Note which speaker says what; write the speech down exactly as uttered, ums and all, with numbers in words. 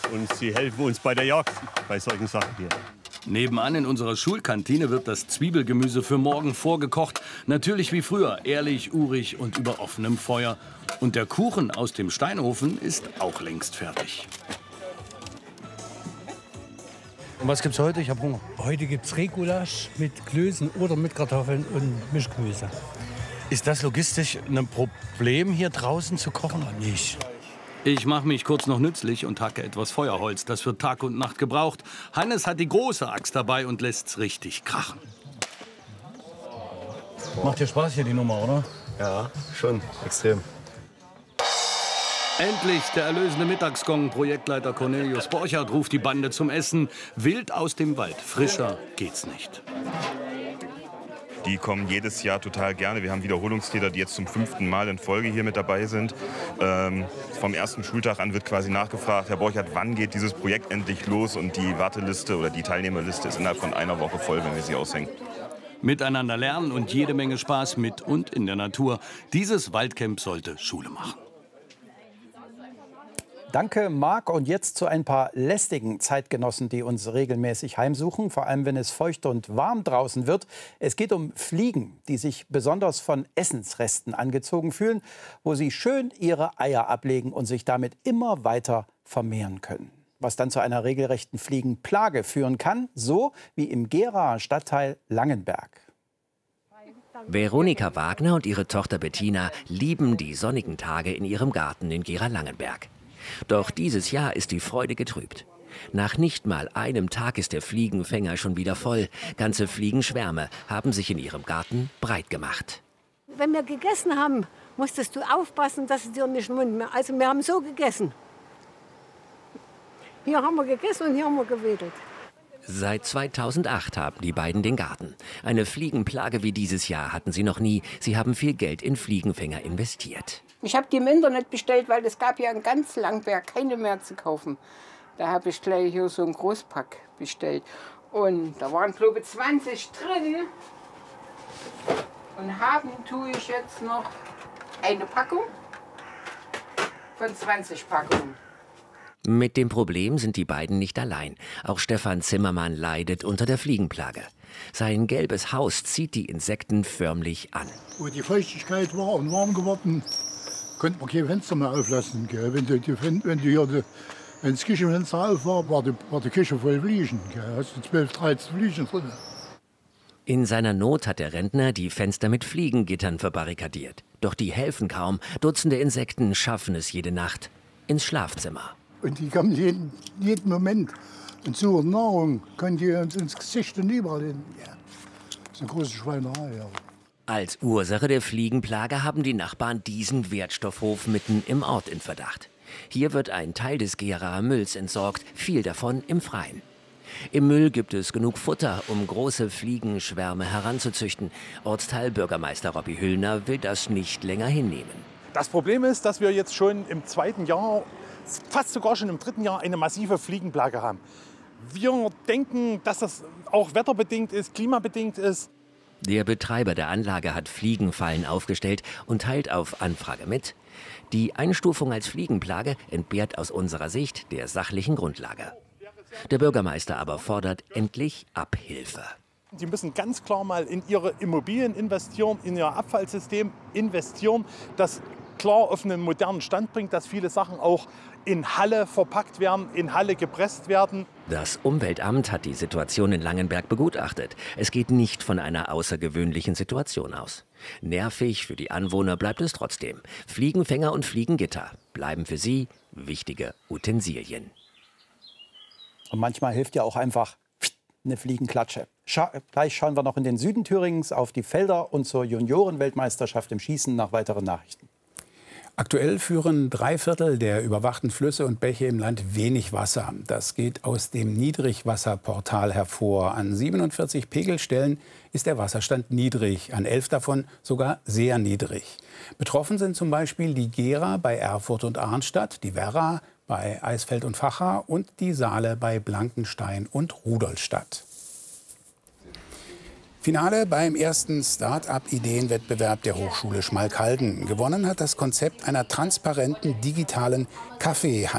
Speaker 1: und sie helfen uns bei der Jagd, bei solchen Sachen hier.
Speaker 2: Nebenan in unserer Schulkantine wird das Zwiebelgemüse für morgen vorgekocht. Natürlich wie früher, ehrlich, urig und über offenem Feuer. Und der Kuchen aus dem Steinofen ist auch längst fertig.
Speaker 3: Und was gibt's heute? Ich habe Hunger.
Speaker 4: Heute gibt's Rehgulasch mit Klößen oder mit Kartoffeln und Mischgemüse.
Speaker 3: Ist das logistisch ein Problem, hier draußen zu kochen?
Speaker 4: Gar nicht.
Speaker 2: Ich mache mich kurz noch nützlich und hacke etwas Feuerholz. Das wird Tag und Nacht gebraucht. Hannes hat die große Axt dabei und lässt's richtig krachen.
Speaker 3: Macht dir Spaß hier die Nummer, oder?
Speaker 5: Ja, schon. Extrem.
Speaker 2: Endlich der erlösende Mittagsgong. Projektleiter Cornelius Borchert ruft die Bande zum Essen. Wild aus dem Wald. Frischer geht's nicht.
Speaker 6: Die kommen jedes Jahr total gerne. Wir haben Wiederholungstäter, die jetzt zum fünften Mal in Folge hier mit dabei sind. Ähm, vom ersten Schultag an wird quasi nachgefragt, Herr Borchert, wann geht dieses Projekt endlich los? Und die Warteliste oder die Teilnehmerliste ist innerhalb von einer Woche voll, wenn wir sie aushängen.
Speaker 2: Miteinander lernen und jede Menge Spaß mit und in der Natur. Dieses Waldcamp sollte Schule machen.
Speaker 7: Danke, Marc. Und jetzt zu ein paar lästigen Zeitgenossen, die uns regelmäßig heimsuchen, vor allem wenn es feucht und warm draußen wird. Es geht um Fliegen, die sich besonders von Essensresten angezogen fühlen, wo sie schön ihre Eier ablegen und sich damit immer weiter vermehren können. Was dann zu einer regelrechten Fliegenplage führen kann, so wie im Geraer Stadtteil Langenberg.
Speaker 8: Veronika Wagner und ihre Tochter Bettina lieben die sonnigen Tage in ihrem Garten in Gera Langenberg. Doch dieses Jahr ist die Freude getrübt. Nach nicht mal einem Tag ist der Fliegenfänger schon wieder voll. Ganze Fliegenschwärme haben sich in ihrem Garten breit gemacht.
Speaker 9: Wenn wir gegessen haben, musstest du aufpassen, dass es dir nicht im Mund mehr. Also wir haben so gegessen. Hier haben wir gegessen und hier haben wir gewedelt.
Speaker 8: Seit zweitausendacht haben die beiden den Garten. Eine Fliegenplage wie dieses Jahr hatten sie noch nie. Sie haben viel Geld in Fliegenfänger investiert.
Speaker 10: Ich habe die im Internet bestellt, weil es gab ja in ganz Langberg keine mehr zu kaufen. Da habe ich gleich hier so einen Großpack bestellt. Und da waren, glaube ich, zwanzig drin. Und haben tue ich jetzt noch eine Packung von zwanzig Packungen.
Speaker 8: Mit dem Problem sind die beiden nicht allein. Auch Stefan Zimmermann leidet unter der Fliegenplage. Sein gelbes Haus zieht die Insekten förmlich an.
Speaker 11: Wo die Feuchtigkeit war und warm geworden, konnte man kein Fenster mehr auflassen. Gell. Wenn, du, wenn, du hier die, wenn das Küchenfenster auf war, war die, war die Küche voll Fliegen. Da hast du zwölf, dreizehn Fliegen drin.
Speaker 8: In seiner Not hat der Rentner die Fenster mit Fliegengittern verbarrikadiert. Doch die helfen kaum. Dutzende Insekten schaffen es jede Nacht ins Schlafzimmer.
Speaker 11: Und die kommen jeden, jeden Moment und suchen Nahrung. Können die uns ins Gesicht und überall hin. Ja. Das ist eine große Schweinerei. Ja.
Speaker 8: Als Ursache der Fliegenplage haben die Nachbarn diesen Wertstoffhof mitten im Ort in Verdacht. Hier wird ein Teil des Geraer Mülls entsorgt, viel davon im Freien. Im Müll gibt es genug Futter, um große Fliegenschwärme heranzuzüchten. Ortsteilbürgermeister Robby Hüllner will das nicht länger hinnehmen.
Speaker 12: Das Problem ist, dass wir jetzt schon im zweiten Jahr, fast sogar schon im dritten Jahr, eine massive Fliegenplage haben. Wir denken, dass das auch wetterbedingt ist, klimabedingt ist.
Speaker 8: Der Betreiber der Anlage hat Fliegenfallen aufgestellt und teilt auf Anfrage mit: Die Einstufung als Fliegenplage entbehrt aus unserer Sicht der sachlichen Grundlage. Der Bürgermeister aber fordert endlich Abhilfe.
Speaker 12: Die müssen ganz klar mal in ihre Immobilien investieren, in ihr Abfallsystem investieren, das klar auf einen modernen Stand bringt, dass viele Sachen auch in Halle verpackt werden, in Halle gepresst werden.
Speaker 8: Das Umweltamt hat die Situation in Langenberg begutachtet. Es geht nicht von einer außergewöhnlichen Situation aus. Nervig für die Anwohner bleibt es trotzdem. Fliegenfänger und Fliegengitter bleiben für sie wichtige Utensilien.
Speaker 7: Und manchmal hilft ja auch einfach eine Fliegenklatsche. Scha Gleich schauen wir noch in den Süden Thüringens auf die Felder und zur Juniorenweltmeisterschaft im Schießen nach weiteren Nachrichten.
Speaker 13: Aktuell führen drei Viertel der überwachten Flüsse und Bäche im Land wenig Wasser. Das geht aus dem Niedrigwasserportal hervor. An siebenundvierzig Pegelstellen ist der Wasserstand niedrig, an elf davon sogar sehr niedrig. Betroffen sind zum Beispiel die Gera bei Erfurt und Arnstadt, die Werra bei Eisfeld und Vacha und die Saale bei Blankenstein und Rudolstadt. Finale beim ersten Start-up-Ideenwettbewerb der Hochschule Schmalkalden. Gewonnen hat das Konzept einer transparenten digitalen Kaffee-